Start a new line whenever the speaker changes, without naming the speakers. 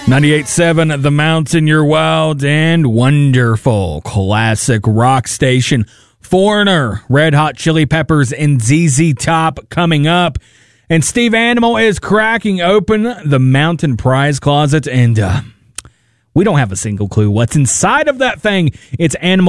98.7 The Mountain, your wild and wonderful classic rock station. Foreigner, Red Hot Chili Peppers, and ZZ Top coming up. And Steve Animal is cracking open the Mountain Prize Closet, and we don't have a single clue what's inside of that thing. It's Animal